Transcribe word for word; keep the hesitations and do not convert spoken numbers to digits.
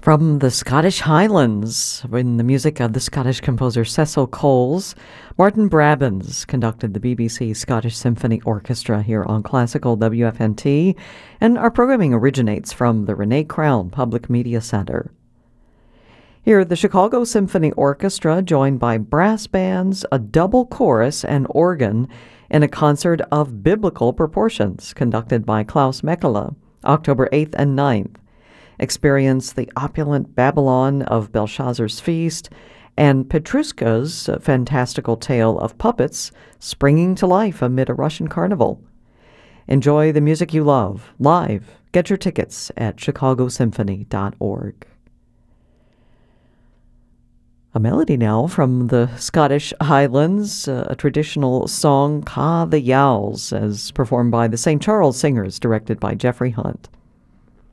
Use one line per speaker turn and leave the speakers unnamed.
From the Scottish Highlands, in the music of the Scottish composer Cecil Coles, Martin Brabbins conducted the B B C Scottish Symphony Orchestra here on Classical W F N T, and our programming originates from the Renee Crown Public Media Center. Here, the Chicago Symphony Orchestra, joined by brass bands, a double chorus, and organ, in a concert of biblical proportions conducted by Klaus Mekela, October eighth and ninth. Experience the opulent Babylon of Belshazzar's feast and Petrushka's fantastical tale of puppets springing to life amid a Russian carnival. Enjoy the music you love, live. Get your tickets at chicago symphony dot org. A melody now from the Scottish Highlands, uh, a traditional song, Ca the Yowls, as performed by the Saint Charles Singers, directed by Jeffrey Hunt.